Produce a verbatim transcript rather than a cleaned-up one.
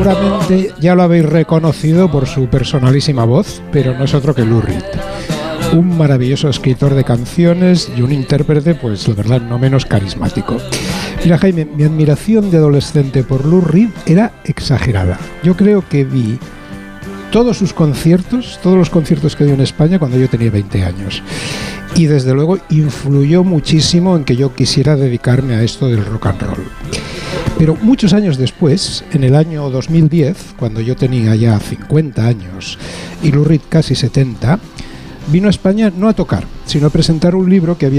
Seguramente ya lo habéis reconocido por su personalísima voz, pero no es otro que Lou Reed. Un maravilloso escritor de canciones y un intérprete, pues la verdad, no menos carismático. Mira, Jaime, mi admiración de adolescente por Lou Reed era exagerada. Yo creo que vi todos sus conciertos, todos los conciertos que dio en España cuando yo tenía veinte años. Y desde luego influyó muchísimo en que yo quisiera dedicarme a esto del rock and roll. Pero muchos años después, en el año dos mil diez, cuando yo tenía ya cincuenta años y Lou Reed casi setenta, vino a España no a tocar, sino a presentar un libro que había